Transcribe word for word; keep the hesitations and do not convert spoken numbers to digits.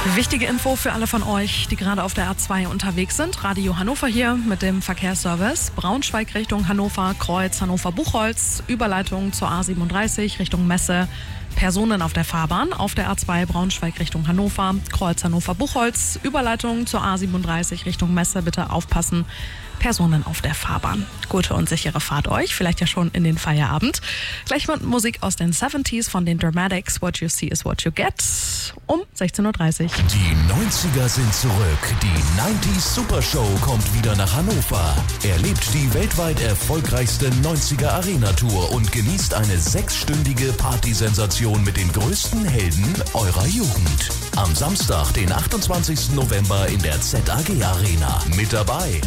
Wichtige Info für alle von euch, die gerade auf der A zwei unterwegs sind. Radio Hannover hier mit dem Verkehrsservice. Braunschweig Richtung Hannover, Kreuz Hannover-Buchholz, Überleitung zur A siebenunddreißig Richtung Messe. Personen auf der Fahrbahn, auf der A zwei Braunschweig Richtung Hannover, Kreuz Hannover-Buchholz, Überleitung zur A siebenunddreißig Richtung Messe, bitte aufpassen. Personen auf der Fahrbahn. Gute und sichere Fahrt euch, vielleicht ja schon in den Feierabend. Gleich mit Musik aus den siebziger von den Dramatics, What You See is What You Get, um sechzehn Uhr dreißig. Die neunziger sind zurück. Die neunziger Super Show kommt wieder nach Hannover. Erlebt die weltweit erfolgreichste neunziger Arena Tour und genießt eine sechsstündige Partysensation mit den größten Helden eurer Jugend. Am Samstag, den achtundzwanzigsten November in der Z A G Arena. Mit dabei